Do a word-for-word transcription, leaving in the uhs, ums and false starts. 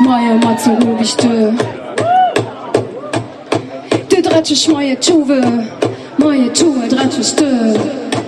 moje moce lubisz ty. Ty dreczysz moje czuwy, moje czuły dreczysz ty.